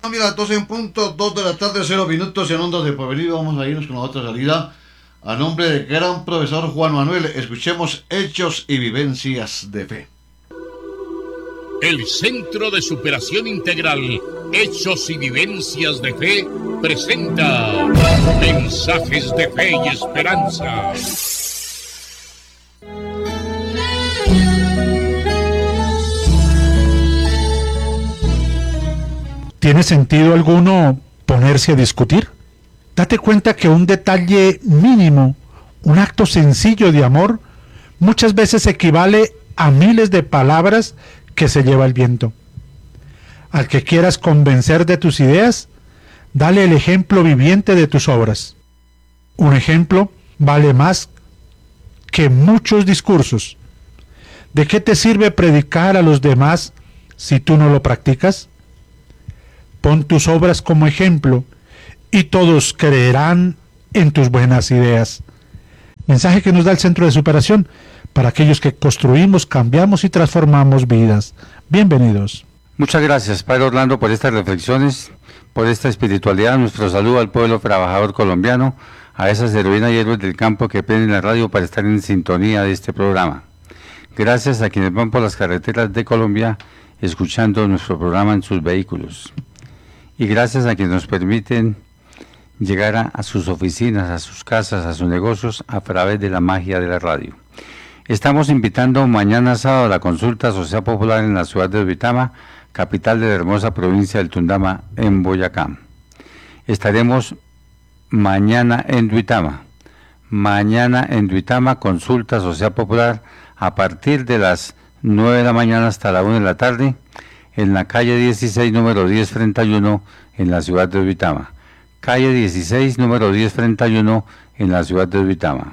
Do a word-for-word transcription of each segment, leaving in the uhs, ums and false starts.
Mira, doce en punto, dos de la tarde, cero minutos en Ondas de Porvenir. Vamos a irnos con la otra salida. A nombre del gran profesor Juan Manuel, escuchemos Hechos y Vivencias de Fe. El Centro de Superación Integral, Hechos y Vivencias de Fe, presenta mensajes de fe y esperanza. ¿Tiene sentido alguno ponerse a discutir? Date cuenta que un detalle mínimo, un acto sencillo de amor, muchas veces equivale a miles de palabras que se lleva el viento. Al que quieras convencer de tus ideas, dale el ejemplo viviente de tus obras. Un ejemplo vale más que muchos discursos. ¿De qué te sirve predicar a los demás si tú no lo practicas? Pon tus obras como ejemplo y todos creerán en tus buenas ideas. Mensaje que nos da el Centro de Superación para aquellos que construimos, cambiamos y transformamos vidas. Bienvenidos. Muchas gracias, Padre Orlando, por estas reflexiones, por esta espiritualidad. Nuestro saludo al pueblo trabajador colombiano, a esas heroínas y héroes del campo que prenden la radio para estar en sintonía de este programa. Gracias a quienes van por las carreteras de Colombia escuchando nuestro programa en sus vehículos. Y gracias a quienes nos permiten llegar a, a sus oficinas, a sus casas, a sus negocios a través de la magia de la radio. Estamos invitando mañana sábado a la consulta social popular en la ciudad de Duitama, capital de la hermosa provincia del Tundama, en Boyacá. Estaremos mañana en Duitama. Mañana en Duitama, consulta social popular a partir de las nueve de la mañana hasta la una de la tarde, en la calle dieciséis, número diez treinta y uno, en la ciudad de Duitama. Calle dieciséis, número diez treinta y uno, en la ciudad de Duitama.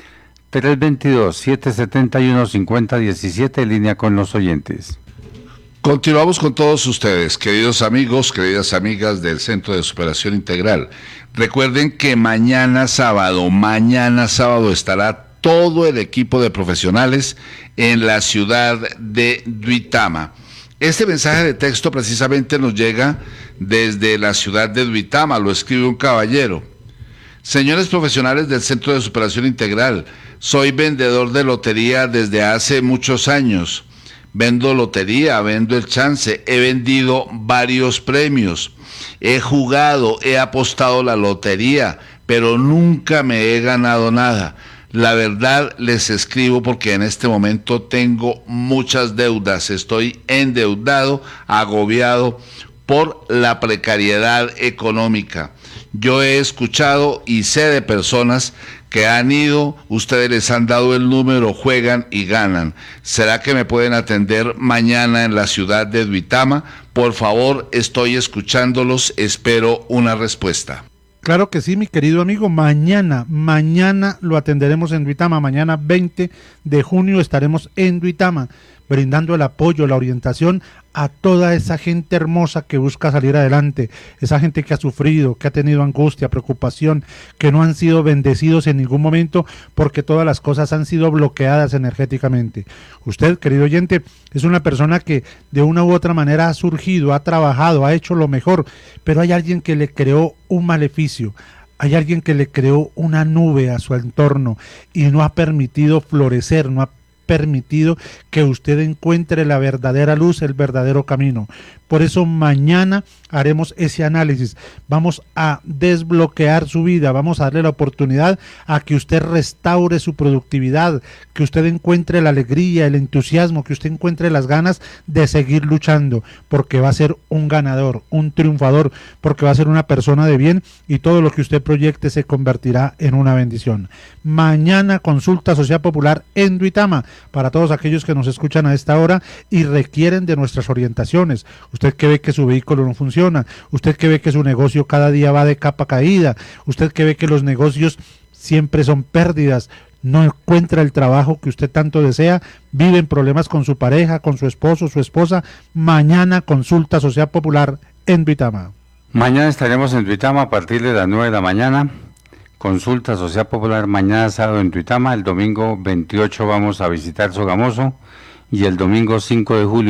tres veintidós, setecientos setenta y uno, cincuenta diecisiete, en línea con los oyentes. Continuamos con todos ustedes, queridos amigos, queridas amigas del Centro de Superación Integral. Recuerden que mañana sábado, mañana sábado estará todo el equipo de profesionales en la ciudad de Duitama. Este mensaje de texto precisamente nos llega desde la ciudad de Duitama, lo escribe un caballero. Señores profesionales del Centro de Superación Integral, soy vendedor de lotería desde hace muchos años. Vendo lotería, vendo el chance, he vendido varios premios, he jugado, he apostado la lotería, pero nunca me he ganado nada. La verdad les escribo porque en este momento tengo muchas deudas, estoy endeudado, agobiado por la precariedad económica. Yo he escuchado y sé de personas que han ido, ustedes les han dado el número, juegan y ganan. ¿Será que me pueden atender mañana en la ciudad de Duitama? Por favor, estoy escuchándolos, espero una respuesta. Claro que sí, mi querido amigo, mañana, mañana lo atenderemos en Duitama, mañana veinte de junio estaremos en Duitama, brindando el apoyo, la orientación a toda esa gente hermosa que busca salir adelante, esa gente que ha sufrido, que ha tenido angustia, preocupación, que no han sido bendecidos en ningún momento porque todas las cosas han sido bloqueadas energéticamente. Usted, querido oyente, es una persona que de una u otra manera ha surgido, ha trabajado, ha hecho lo mejor, pero hay alguien que le creó un maleficio. Hay alguien que le creó una nube a su entorno y no ha permitido florecer, no ha permitido que usted encuentre la verdadera luz, el verdadero camino. Por eso mañana haremos ese análisis. Vamos a desbloquear su vida, vamos a darle la oportunidad a que usted restaure su productividad, que usted encuentre la alegría, el entusiasmo, que usted encuentre las ganas de seguir luchando, porque va a ser un ganador, un triunfador, porque va a ser una persona de bien y todo lo que usted proyecte se convertirá en una bendición. Mañana consulta social popular en Duitama para todos aquellos que nos escuchan a esta hora y requieren de nuestras orientaciones. Usted que ve que su vehículo no funciona, usted que ve que su negocio cada día va de capa caída, usted que ve que los negocios siempre son pérdidas, no encuentra el trabajo que usted tanto desea, vive en problemas con su pareja, con su esposo, su esposa, mañana consulta social popular en Duitama. Mañana estaremos en Duitama a partir de las nueve de la mañana. Consulta social popular mañana sábado en Duitama. El domingo veintiocho vamos a visitar Sogamoso y el domingo cinco de julio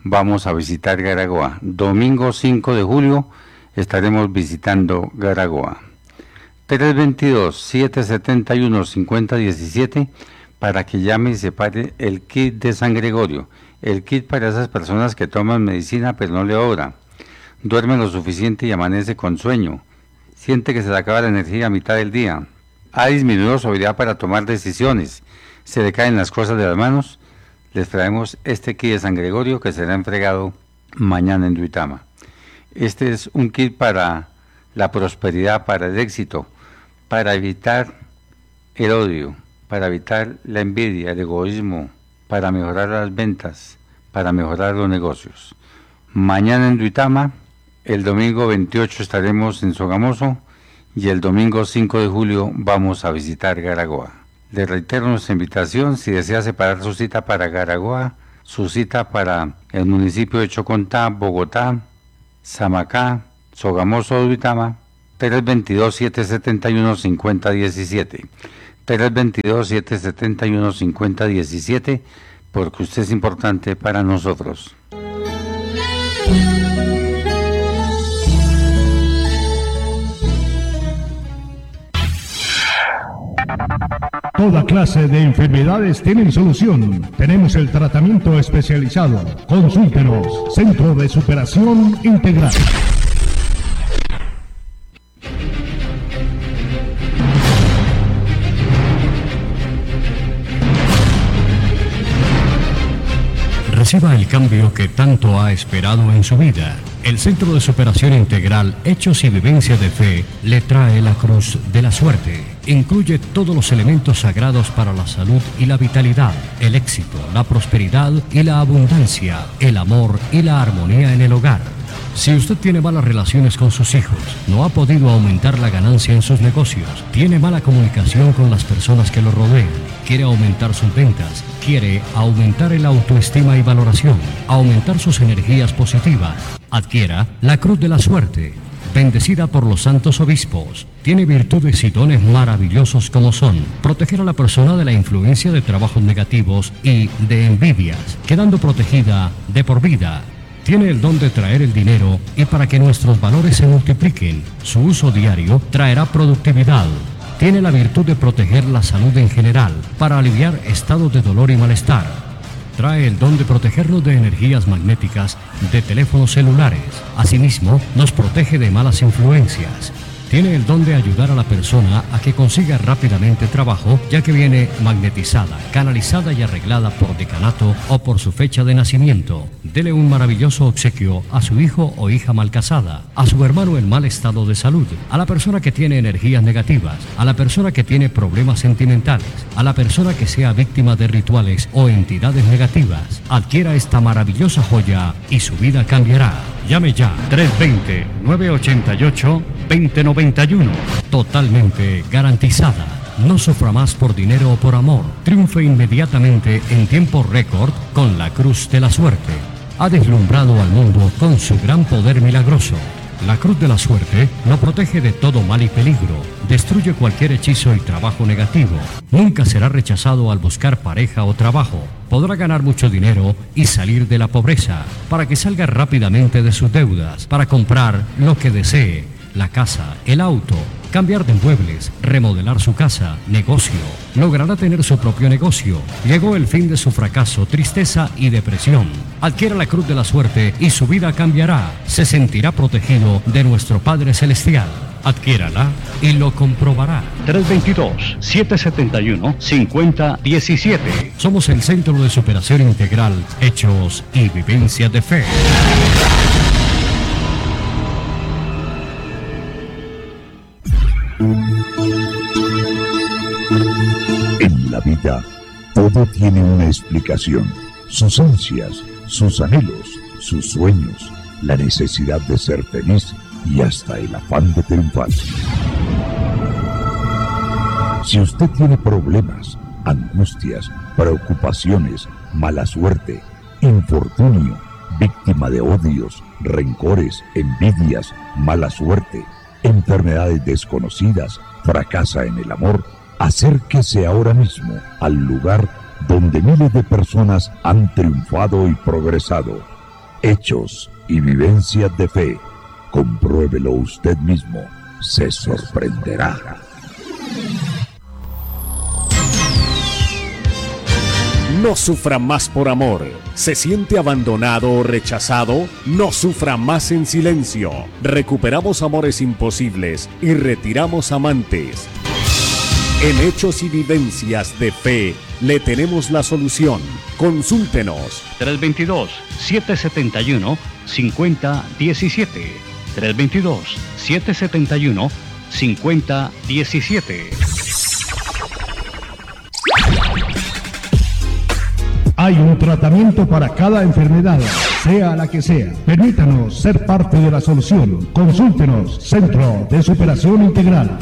vamos a visitar Garagoa. Domingo cinco de julio estaremos visitando Garagoa. tres veintidós, siete setenta y uno, cincuenta diecisiete para que llame y separe el kit de San Gregorio. El kit para esas personas que toman medicina pero no le obra. Duerme lo suficiente y amanece con sueño. Siente que se le acaba la energía a mitad del día. Ha disminuido su habilidad para tomar decisiones. Se le caen las cosas de las manos. Les traemos este kit de San Gregorio que será entregado mañana en Duitama. Este es un kit para la prosperidad, para el éxito, para evitar el odio, para evitar la envidia, el egoísmo, para mejorar las ventas, para mejorar los negocios. Mañana en Duitama, el domingo veintiocho estaremos en Sogamoso y el domingo cinco de julio vamos a visitar Garagoa. Le reitero nuestra invitación, si desea separar su cita para Garagoa, su cita para el municipio de Chocontá, Bogotá, Samacá, Sogamoso, Duitama, tres veintidós, siete setenta y uno, cincuenta diecisiete. tres veintidós, siete setenta y uno, cincuenta diecisiete, porque usted es importante para nosotros. Toda clase de enfermedades tienen solución. Tenemos el tratamiento especializado. Consúltenos. Centro de Superación Integral. Reciba el cambio que tanto ha esperado en su vida. El Centro de Superación Integral Hechos y Vivencia de Fe le trae la Cruz de la Suerte. Incluye todos los elementos sagrados para la salud y la vitalidad, el éxito, la prosperidad y la abundancia, el amor y la armonía en el hogar. Si usted tiene malas relaciones con sus hijos, no ha podido aumentar la ganancia en sus negocios, tiene mala comunicación con las personas que lo rodean, quiere aumentar sus ventas, quiere aumentar el autoestima y valoración, aumentar sus energías positivas, adquiera la Cruz de la Suerte, bendecida por los santos obispos. Tiene virtudes y dones maravillosos como son proteger a la persona de la influencia de trabajos negativos y de envidias, quedando protegida de por vida. Tiene el don de traer el dinero y para que nuestros valores se multipliquen, su uso diario traerá productividad. Tiene la virtud de proteger la salud en general, para aliviar estados de dolor y malestar. Trae el don de protegernos de energías magnéticas de teléfonos celulares. Asimismo, nos protege de malas influencias. Tiene el don de ayudar a la persona a que consiga rápidamente trabajo, ya que viene magnetizada, canalizada y arreglada por decanato o por su fecha de nacimiento. Dele un maravilloso obsequio a su hijo o hija mal casada, a su hermano en mal estado de salud, a la persona que tiene energías negativas, a la persona que tiene problemas sentimentales, a la persona que sea víctima de rituales o entidades negativas. Adquiera esta maravillosa joya y su vida cambiará. Llame ya, tres dos cero, nueve ocho ocho, dos cero nueve uno, totalmente garantizada. No sufra más por dinero o por amor. Triunfe inmediatamente en tiempo récord con la Cruz de la Suerte. Ha deslumbrado al mundo con su gran poder milagroso. La Cruz de la Suerte lo protege de todo mal y peligro, destruye cualquier hechizo y trabajo negativo. Nunca será rechazado al buscar pareja o trabajo. Podrá ganar mucho dinero y salir de la pobreza, para que salga rápidamente de sus deudas, para comprar lo que desee, la casa, el auto, cambiar de muebles, remodelar su casa, negocio. Logrará tener su propio negocio. Llegó el fin de su fracaso, tristeza y depresión. Adquiera la Cruz de la Suerte y su vida cambiará. Se sentirá protegido de nuestro Padre Celestial. Adquiérala y lo comprobará. tres dos dos, siete siete uno, cinco cero uno siete. Somos el Centro de Superación Integral, Hechos y Vivencias de Fe. En la vida, todo tiene una explicación. Sus ansias, sus anhelos, sus sueños, la necesidad de ser feliz y hasta el afán de triunfar. Si usted tiene problemas, angustias, preocupaciones, mala suerte, infortunio, víctima de odios, rencores, envidias, mala suerte, enfermedades desconocidas, fracasa en el amor, acérquese ahora mismo al lugar donde miles de personas han triunfado y progresado. Hechos y vivencias de fe. Compruébelo usted mismo. Se sorprenderá. No sufra más por amor. ¿Se siente abandonado o rechazado? No sufra más en silencio. Recuperamos amores imposibles y retiramos amantes. En Hechos y Vivencias de Fe le tenemos la solución. Consúltenos. tres dos dos, siete siete uno, cinco cero uno siete. tres dos dos, siete siete uno, cinco cero uno siete. Hay un tratamiento para cada enfermedad, sea la que sea. Permítanos ser parte de la solución. Consúltenos, Centro de Superación Integral.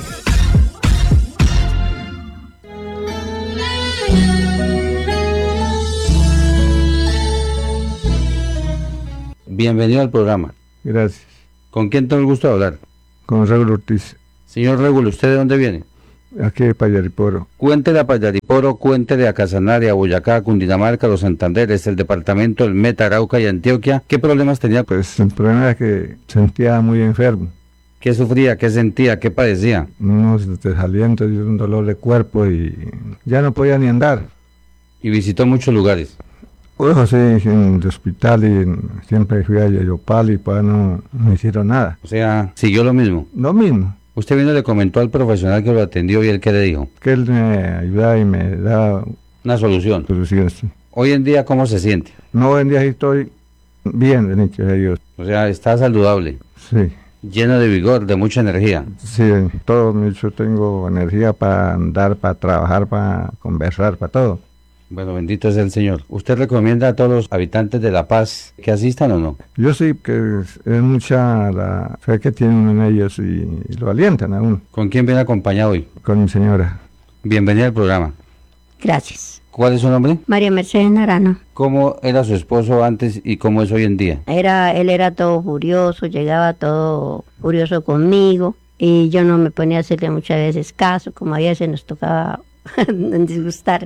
Bienvenido al programa. Gracias. ¿Con quién tengo el gusto de hablar? Con Regulo Ortiz. Señor Regulo, ¿usted de dónde viene? Aquí de Payariporo. Cuéntele a Payariporo, cuéntele a Casanare, a Boyacá, a Cundinamarca, a los Santanderes, el departamento, el Meta, Arauca y Antioquia. ¿Qué problemas tenía? Pues el problema era que sentía muy enfermo. ¿Qué sufría? ¿Qué sentía? ¿Qué padecía? Unos desalientos y un dolor de cuerpo y ya no podía ni andar. ¿Y visitó muchos lugares? Pues sí, en el hospital y siempre fui a Yayopal y pues no, no hicieron nada. O sea, siguió lo mismo. Lo mismo. Usted vino y le comentó al profesional que lo atendió y él qué le dijo. Que él me ayudaba y me daba una solución. Solución, sí. Hoy en día, ¿cómo se siente? No, hoy en día estoy bien, bendito sea Dios. O sea, está saludable. Sí. Lleno de vigor, de mucha energía. Sí, todo mucho tengo energía para andar, para trabajar, para conversar, para todo. Bueno, bendito es el Señor. ¿Usted recomienda a todos los habitantes de La Paz que asistan o no? Yo sí, que es, es mucha la fe que tienen en ellos y, y lo alientan a uno. ¿Con quién viene acompañado hoy? Con mi señora. Bienvenida al programa. Gracias. ¿Cuál es su nombre? María Mercedes Narano. ¿Cómo era su esposo antes y cómo es hoy en día? Era, él era todo furioso, llegaba todo furioso conmigo y yo no me ponía a hacerle muchas veces caso, como a veces nos tocaba disgustar.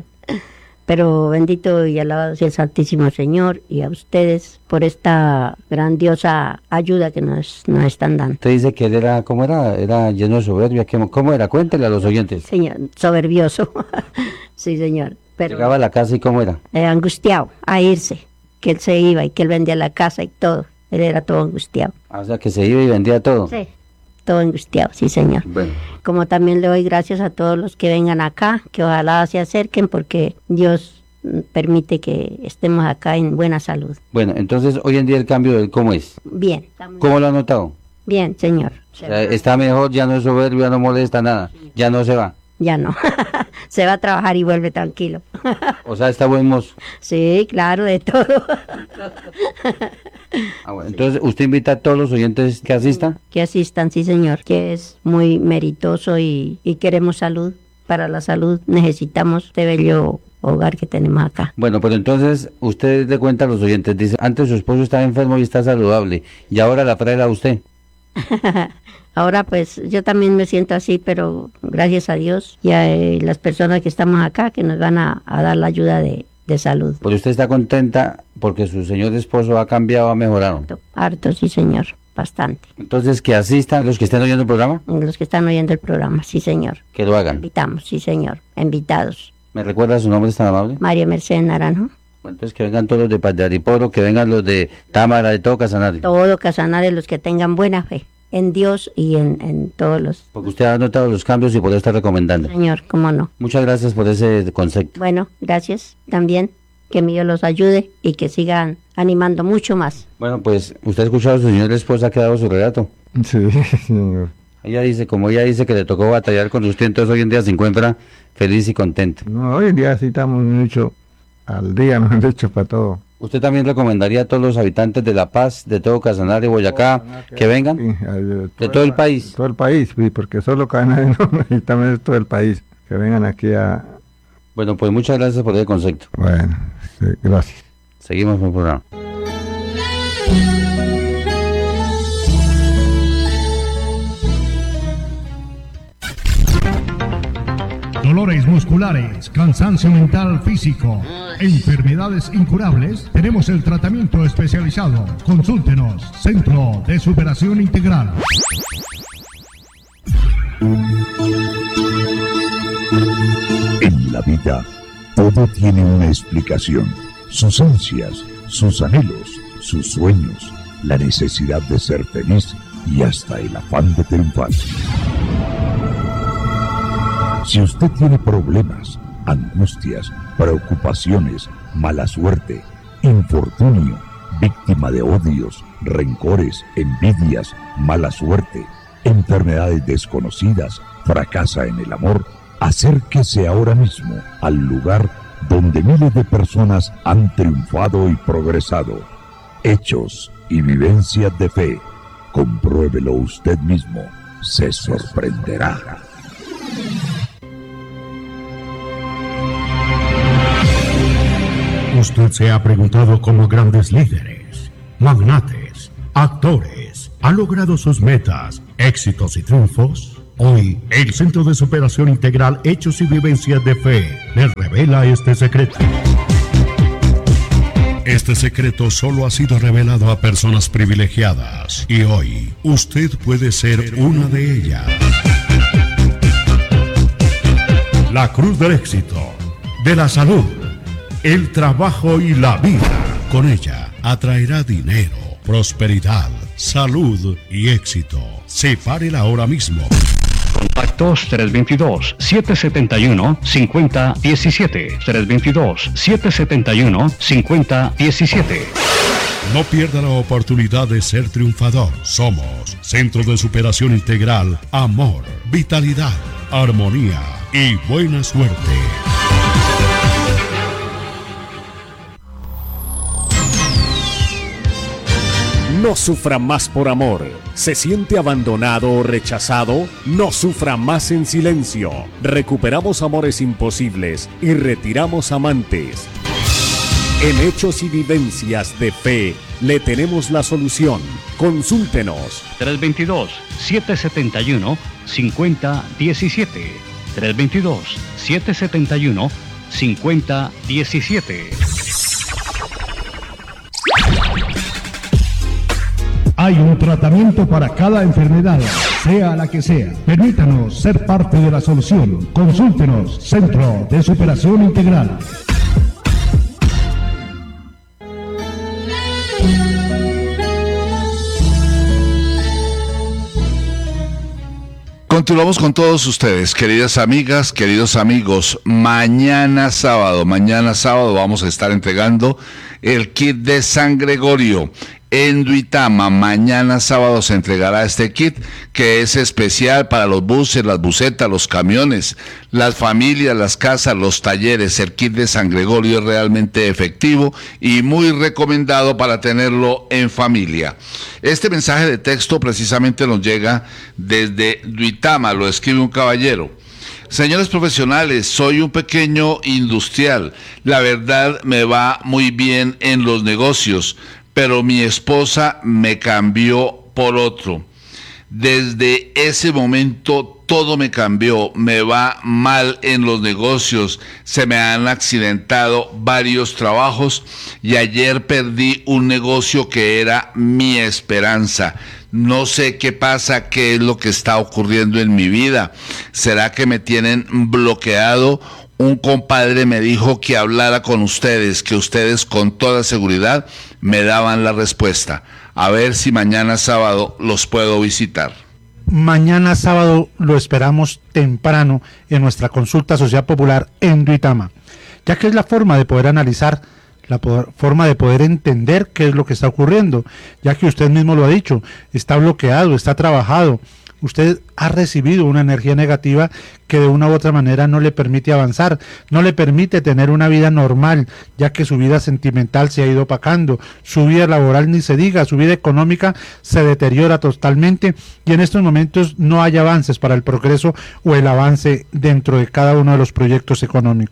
Pero bendito y alabado sea el Santísimo Señor y a ustedes por esta grandiosa ayuda que nos, nos están dando. Usted dice que él era, ¿cómo era? Era lleno de soberbia. ¿Cómo era? Cuéntele a los oyentes. Señor, soberbioso. Sí, señor. Pero, llegaba a la casa y ¿cómo era? Eh, angustiado, a irse, que él se iba y que él vendía la casa y todo. Él era todo angustiado. Ah, o sea, que se iba y vendía todo. Sí. Todo angustiado, sí señor. Bueno. Como también le doy gracias a todos los que vengan acá, que ojalá se acerquen porque Dios permite que estemos acá en buena salud. Bueno, entonces hoy en día el cambio de él, ¿cómo es? Bien. ¿Cómo lo ha notado? Bien, señor. O sea, está mejor, ya no es soberbio, ya no molesta nada, ya no se va. Ya no, se va a trabajar y vuelve tranquilo. O sea, está buen mozo. Sí, claro, de todo. Ah, bueno, entonces, ¿usted invita a todos los oyentes que asistan? Que asistan, sí señor, que es muy meritoso y, y queremos salud. Para la salud necesitamos este bello hogar que tenemos acá. Bueno, pero entonces, usted le cuenta a los oyentes, dice, antes su esposo estaba enfermo y está saludable, y ahora la trae a usted. Ahora pues yo también me siento así, pero gracias a Dios y a eh, las personas que estamos acá que nos van a, a dar la ayuda de, de salud. Pues usted está contenta porque su señor esposo ha cambiado, ha mejorado. Harto, harto, sí señor, bastante. Entonces que asistan los que estén oyendo el programa. Los que están oyendo el programa, sí señor. Que lo hagan. Invitamos, sí señor, invitados. ¿Me recuerda su nombre, es tan amable? María Mercedes Naranjo. Bueno, entonces que vengan todos los de Payariporo, que vengan los de Támara, de todo Casanare. Todo Casanare, los que tengan buena fe en Dios y en, en todos los... Porque usted ha notado los cambios y por eso está recomendando. Señor, cómo no. Muchas gracias por ese concepto. Bueno, gracias también. Que mi Dios los ayude y que sigan animando mucho más. Bueno, pues, ¿usted ha escuchado a su señora esposa que ha dado su relato? Sí, señor. Ella dice, como ella dice que le tocó batallar con usted, entonces hoy en día se encuentra feliz y contento. No, hoy en día sí estamos mucho al día, nos han hecho para todo. ¿Usted también recomendaría a todos los habitantes de La Paz, de todo Casanare, Boyacá, que, que vengan? Sí, de, ¿De todo el país? Todo el país, sí, porque solo Casanare no, necesitamos de todo el país, que vengan aquí a... Bueno, pues muchas gracias por ese concepto. Bueno, sí, gracias. Seguimos con el programa. Dolor dolores musculares, cansancio mental físico, enfermedades incurables, tenemos el tratamiento especializado. Consúltenos, Centro de Superación Integral. En la vida, todo tiene una explicación. Sus ansias, sus anhelos, sus sueños, la necesidad de ser feliz y hasta el afán de triunfar. Si usted tiene problemas, angustias, preocupaciones, mala suerte, infortunio, víctima de odios, rencores, envidias, mala suerte, enfermedades desconocidas, fracasa en el amor, acérquese ahora mismo al lugar donde miles de personas han triunfado y progresado. Hechos y vivencias de fe. Compruébelo usted mismo. Se sorprenderá. Usted se ha preguntado cómo grandes líderes, magnates, actores han logrado sus metas, éxitos y triunfos. Hoy, el Centro de Superación Integral Hechos y Vivencias de Fe le revela este secreto. Este secreto solo ha sido revelado a personas privilegiadas y hoy usted puede ser una de ellas. La cruz del éxito, de la salud, el trabajo y la vida. Con ella atraerá dinero, prosperidad, salud y éxito. Sepárela ahora mismo. Contactos tres dos dos, siete siete uno, cinco cero uno siete, tres dos dos, siete siete uno, cinco cero uno siete. No pierda la oportunidad de ser triunfador. Somos Centro de Superación Integral, amor, vitalidad, armonía y buena suerte. No sufra más por amor. ¿Se siente abandonado o rechazado? No sufra más en silencio. Recuperamos amores imposibles y retiramos amantes. En Hechos y Vivencias de Fe le tenemos la solución. Consúltenos. tres dos dos, siete siete uno, cinco cero uno siete. tres dos dos, siete siete uno, cinco cero uno siete. Hay un tratamiento para cada enfermedad, sea la que sea. Permítanos ser parte de la solución. Consúltenos, Centro de Superación Integral. Continuamos con todos ustedes, queridas amigas, queridos amigos. Mañana sábado, mañana sábado vamos a estar entregando el kit de San Gregorio. En Duitama, mañana sábado se entregará este kit que es especial para los buses, las busetas, los camiones, las familias, las casas, los talleres. El kit de San Gregorio es realmente efectivo y muy recomendado para tenerlo en familia. Este mensaje de texto precisamente nos llega desde Duitama, lo escribe un caballero. Señores profesionales, soy un pequeño industrial. La verdad me va muy bien en los negocios, pero mi esposa me cambió por otro. Desde ese momento todo me cambió, me va mal en los negocios, se me han accidentado varios trabajos y ayer perdí un negocio que era mi esperanza. No sé qué pasa, qué es lo que está ocurriendo en mi vida. ¿Será que me tienen bloqueado? Un compadre me dijo que hablara con ustedes, que ustedes con toda seguridad me daban la respuesta. A ver si mañana sábado los puedo visitar. Mañana sábado lo esperamos temprano en nuestra consulta social popular en Duitama, ya que es la forma de poder analizar, la poder, forma de poder entender qué es lo que está ocurriendo, ya que usted mismo lo ha dicho, está bloqueado, está trabajado. Usted ha recibido una energía negativa que de una u otra manera no le permite avanzar, no le permite tener una vida normal, ya que su vida sentimental se ha ido opacando, su vida laboral ni se diga, su vida económica se deteriora totalmente y en estos momentos no hay avances para el progreso o el avance dentro de cada uno de los proyectos económicos.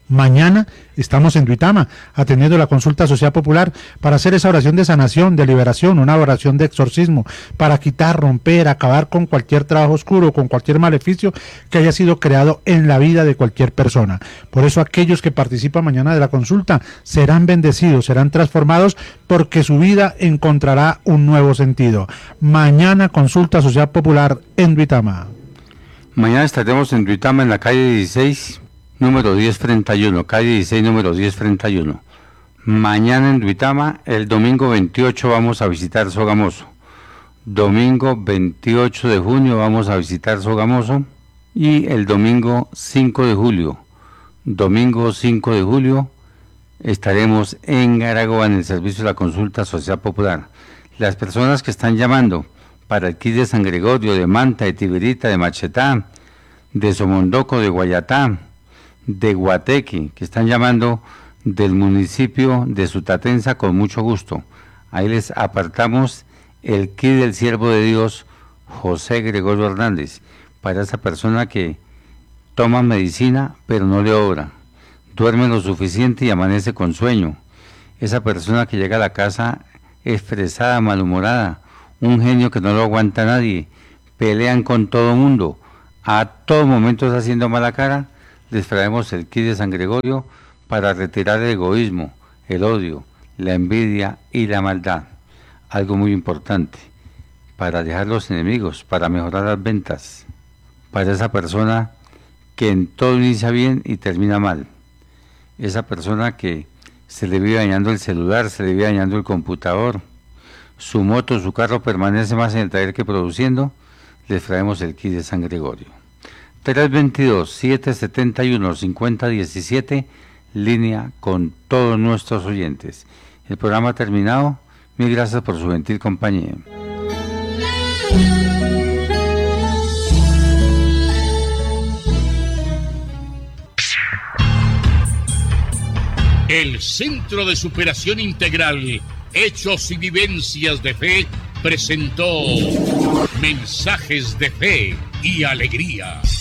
Mañana estamos en Duitama atendiendo la consulta social popular para hacer esa oración de sanación, de liberación, una oración de exorcismo, para quitar, romper, acabar con cualquier trabajo oscuro, con cualquier maleficio que haya sido creado en la vida de cualquier persona. Por eso aquellos que participan mañana de la consulta serán bendecidos, serán transformados, porque su vida encontrará un nuevo sentido. Mañana consulta social popular en Duitama. Mañana estaremos en Duitama en la calle dieciséis. Número diez treinta y uno, calle dieciséis, número diez treinta y uno. Mañana en Duitama, el domingo veintiocho vamos a visitar Sogamoso. Domingo veintiocho de junio vamos a visitar Sogamoso. Y el domingo cinco de julio, domingo cinco de julio, estaremos en Garagoa en el servicio de la consulta social popular. Las personas que están llamando para el kit de San Gregorio, de Manta, de Tiberita, de Machetá, de Somondoco, de Guayatá, de Guateque, que están llamando del municipio de Sutatensa, con mucho gusto. Ahí les apartamos el kit del siervo de Dios José Gregorio Hernández, para esa persona que toma medicina pero no le obra, duerme lo suficiente y amanece con sueño, esa persona que llega a la casa estresada, malhumorada, un genio que no lo aguanta nadie, pelean con todo mundo, a todo momento está haciendo mala cara. Les traemos el kit de San Gregorio para retirar el egoísmo, el odio, la envidia y la maldad. Algo muy importante, para dejar los enemigos, para mejorar las ventas, para esa persona que en todo inicia bien y termina mal. Esa persona que se le vive dañando el celular, se le vive dañando el computador, su moto, su carro permanece más en el taller que produciendo, les traemos el kit de San Gregorio. tres veintidós, setecientos setenta y uno, cincuenta diecisiete, línea con todos nuestros oyentes. El programa ha terminado. Mil gracias por su gentil compañía. El Centro de Superación Integral, Hechos y Vivencias de Fe, presentó Mensajes de Fe y Alegría.